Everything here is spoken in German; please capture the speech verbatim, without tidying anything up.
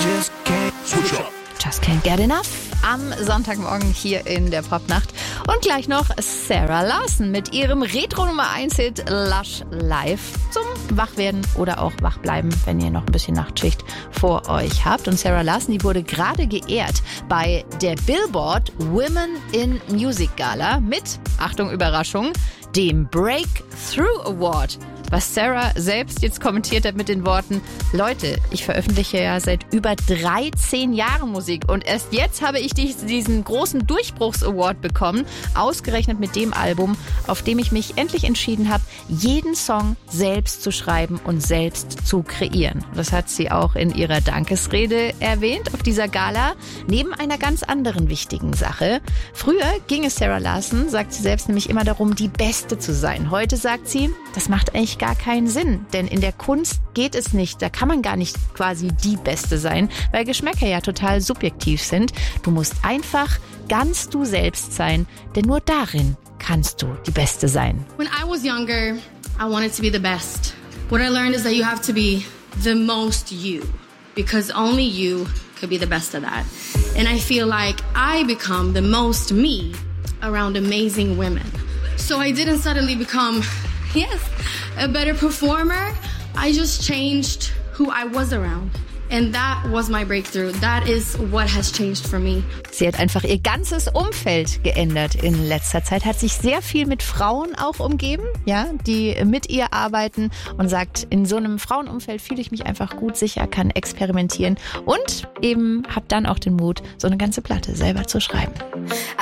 just can't switch up. Just Can't Get Enough am Sonntagmorgen hier in der Popnacht. Und gleich noch Sarah Larsson mit ihrem Retro-Nummer eins Hit Lush Live zum Wachwerden oder auch Wachbleiben, wenn ihr noch ein bisschen Nachtschicht vor euch habt. Und Sarah Larsson, die wurde gerade geehrt bei der Billboard Women in Music Gala mit, Achtung Überraschung, dem Breakthrough Award. Was Sarah selbst jetzt kommentiert hat mit den Worten: Leute, ich veröffentliche ja seit über dreizehn Jahren Musik und erst jetzt habe ich diesen großen Durchbruchs-Award bekommen, ausgerechnet mit dem Album, auf dem ich mich endlich entschieden habe, jeden Song selbst zu schreiben und selbst zu kreieren. Das hat sie auch in ihrer Dankesrede erwähnt auf dieser Gala, neben einer ganz anderen wichtigen Sache. Früher ging es Sarah Larsson, sagt sie selbst, nämlich immer darum, die Beste zu sein. Heute sagt sie, das macht eigentlich gar keinen Sinn, denn in der Kunst geht es nicht, da kann man gar nicht quasi die Beste sein, weil Geschmäcker ja total subjektiv sind. Du musst einfach ganz du selbst sein, denn nur darin kannst du die Beste sein. When I was younger, I wanted to be the best. What I learned is that you have to be the most you, because only you could be the best of that. And I feel like I become the most me around amazing women. So I didn't suddenly become, yes, a better performer. I just changed who I was around. And that was my breakthrough. That is what has changed for me. Sie hat einfach ihr ganzes Umfeld geändert in letzter Zeit, hat sich sehr viel mit Frauen auch umgeben, ja, die mit ihr arbeiten und sagt, in so einem Frauenumfeld fühle ich mich einfach gut, sicher, kann experimentieren und eben habe dann auch den Mut, so eine ganze Platte selber zu schreiben.